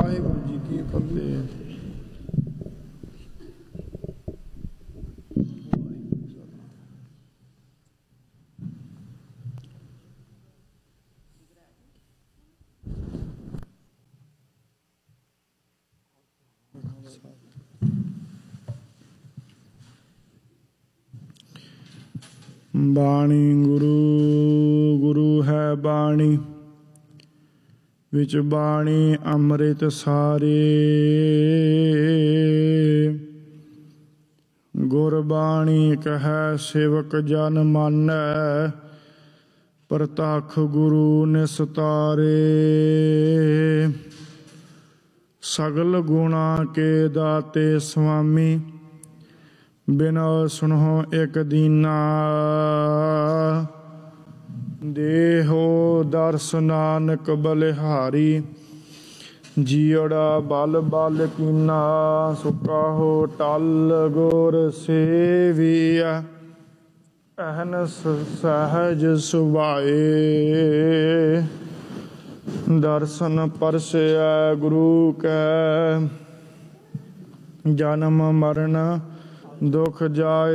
ਵਾਹਿਗੁਰੂ ਜੀ ਕੀ ਫਤਿਹ। ਬਾਣੀ ਗੁਰੂ ਗੁਰੂ ਹੈ ਬਾਣੀ, ਵਿੱਚ ਬਾਣੀ ਅੰਮ੍ਰਿਤ ਸਾਰੇ। ਗੁਰਬਾਣੀ ਕਹੈ ਸੇਵਕ ਜਨ ਮਾਨੈ, ਪ੍ਰਤੱਖ ਗੁਰੂ ਨਿਸਤਾਰੇ। ਸਗਲ ਗੁਣਾ ਕੇ ਦਾਤੇ ਸੁਆਮੀ, ਬਿਨੋ ਸੁਣੋ ਇਕ ਦੀਨਾ। ਦੇਹੋ ਦਰਸ ਨਾਨਕ ਬਲਿਹਾਰੀ, ਜੀਅੜਾ ਬਲ ਬਲ ਕੀਨਾ। ਸੁਕਾਹੋ ਟਲ ਗੁਰ ਸੇਵੀਆ, ਅਹਨਸ ਸਹਿਜ ਸੁਭਾਏ। ਦਰਸ਼ਨ ਪਰਸੈ ਗੁਰੂ ਕੈ, ਜਨਮ ਮਰਨ ਦੁਖ ਜਾਏ।